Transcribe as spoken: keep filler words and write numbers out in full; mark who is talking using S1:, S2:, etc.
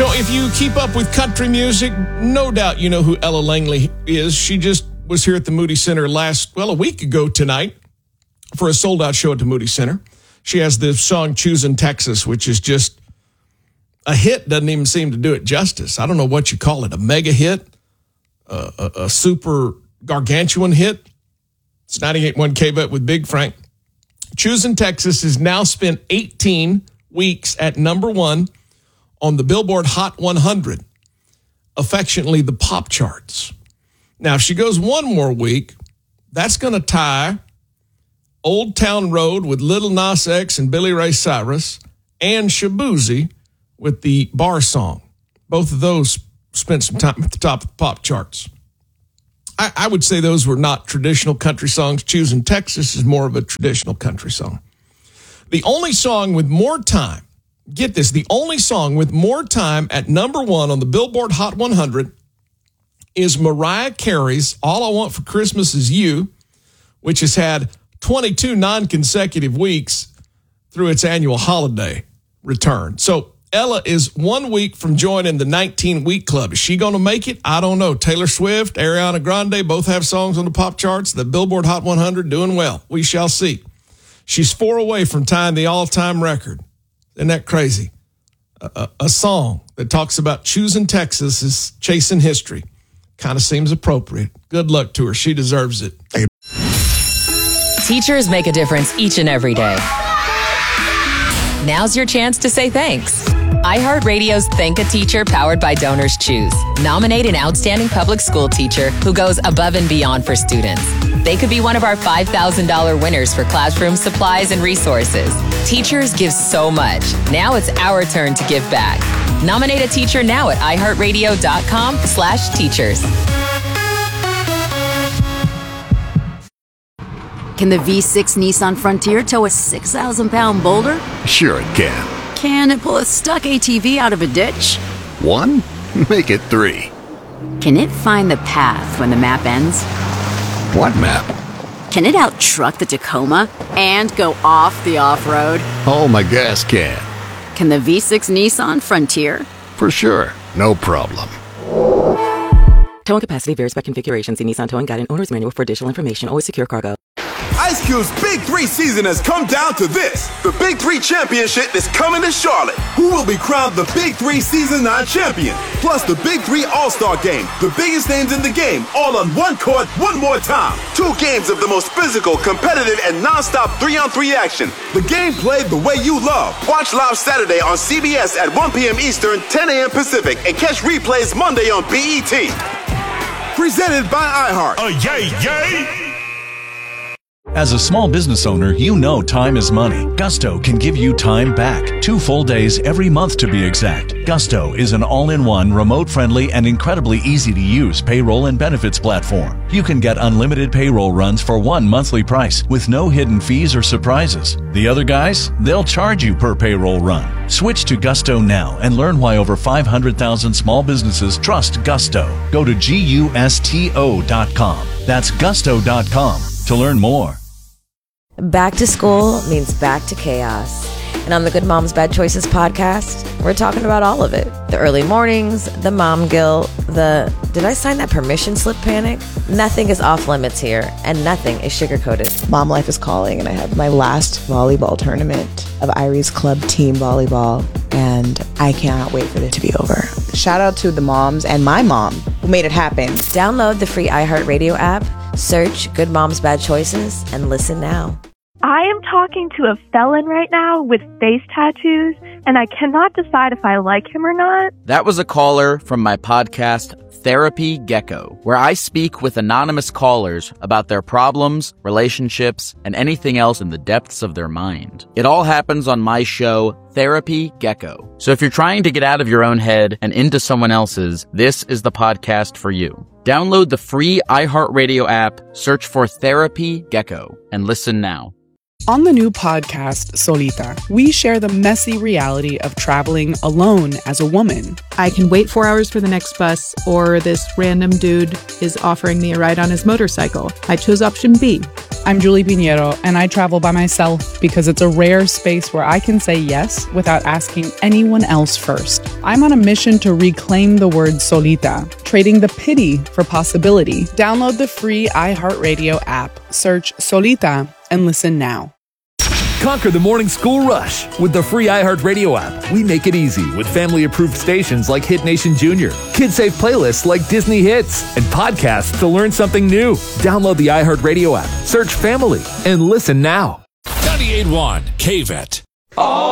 S1: So if you keep up with country music, no doubt you know who Ella Langley is. She just was here at the Moody Center last, well, a week ago tonight for a sold-out show at the Moody Center. She has the song Choosin' Texas, which is just a hit. Doesn't even seem to do it justice. I don't know what you call it, a mega hit, a, a, a super gargantuan hit. It's ninety-eight point one K-Bet with Big Frank. Choosin' Texas has now spent eighteen weeks at number one on the Billboard Hot one hundred, affectionately the pop charts. Now, if she goes one more week, that's going to tie Old Town Road with Lil Nas X and Billy Ray Cyrus and Shaboozey with the Bar Song. Both of those spent some time at the top of the pop charts. I, I would say those were not traditional country songs. Choosin' Texas is more of a traditional country song. The only song with more time, get this, the only song with more time at number one on the Billboard Hot one hundred is Mariah Carey's All I Want for Christmas Is You, which has had twenty-two non-consecutive weeks through its annual holiday return. So Ella is one week from joining the nineteen-week club. Is she going to make it? I don't know. Taylor Swift, Ariana Grande both have songs on the pop charts. The Billboard Hot one hundred doing well. We shall see. She's four away from tying the all-time record. Isn't that crazy? A, a, a song that talks about choosing Texas is chasing history. Kind of seems appropriate. Good luck to her. She deserves it. Hey.
S2: Teachers make a difference each and every day. Now's your chance to say thanks. iHeartRadio's Thank a Teacher powered by Donors Choose. Nominate an outstanding public school teacher who goes above and beyond for students. They could be one of our five thousand dollars winners for classroom supplies and resources. Teachers give so much. Now it's our turn to give back. Nominate a teacher now at iHeartRadio.com slash teachers.
S3: Can the V six Nissan Frontier tow a six thousand pound boulder?
S4: Sure it can.
S3: Can it pull a stuck A T V out of a ditch?
S4: One? Make it three.
S3: Can it find the path when the map ends?
S4: What map?
S3: Can it out-truck the Tacoma and go off the off-road?
S4: Oh, my gas can.
S3: Can the V six Nissan Frontier?
S4: For sure. No problem.
S5: Towing capacity varies by configuration. See Nissan Towing Guide and Owner's Manual for additional information. Always secure cargo.
S6: Ice Cube's Big Three season has come down to this. The Big Three Championship is coming to Charlotte. Who will be crowned the Big Three Season nine champion? Plus the Big Three All-Star Game. The biggest names in the game, all on one court, one more time. Two games of the most physical, competitive, and non-stop three-on-three action. The game played the way you love. Watch live Saturday on C B S at one p.m. Eastern, ten a.m. Pacific, and catch replays Monday on B E T. Presented by iHeart.
S7: Oh, yay, yay!
S8: As a small business owner, you know time is money. Gusto can give you time back. Two full days every month to be exact. Gusto is an all-in-one, remote-friendly, and incredibly easy-to-use payroll and benefits platform. You can get unlimited payroll runs for one monthly price with no hidden fees or surprises. The other guys, they'll charge you per payroll run. Switch to Gusto now and learn why over five hundred thousand small businesses trust Gusto. Go to gusto dot com. That's gusto dot com to learn more.
S9: Back to school means back to chaos. And on the Good Moms Bad Choices podcast, we're talking about all of it. The early mornings, the mom guilt, the did I sign that permission slip panic? Nothing is off limits here, and nothing is sugar-coated.
S10: Mom life is calling, and I have my last volleyball tournament of Irie's Club team volleyball, and I cannot wait for it to be over. Shout out to the moms and my mom who made it happen.
S9: Download the free iHeartRadio app, search Good Moms Bad Choices, and listen now.
S11: I am talking to a felon right now with face tattoos, and I cannot decide if I like him or not.
S12: That was a caller from my podcast, Therapy Gecko, where I speak with anonymous callers about their problems, relationships, and anything else in the depths of their mind. It all happens on my show, Therapy Gecko. So if you're trying to get out of your own head and into someone else's, this is the podcast for you. Download the free iHeartRadio app, search for Therapy Gecko, and listen now.
S13: On the new podcast, Solita, we share the messy reality of traveling alone as a woman.
S14: I can wait four hours for the next bus, or this random dude is offering me a ride on his motorcycle. I chose option B.
S13: I'm Julie Pinheiro, and I travel by myself because it's a rare space where I can say yes without asking anyone else first. I'm on a mission to reclaim the word solita, trading the pity for possibility. Download the free iHeartRadio app, search Solita, and listen now.
S7: Conquer the morning school rush with the free iHeartRadio app. We make it easy with family-approved stations like Hit Nation Junior, kid-safe playlists like Disney Hits, and podcasts to learn something new. Download the iHeartRadio app, search Family, and listen now.
S15: ninety-eight point one K V E T.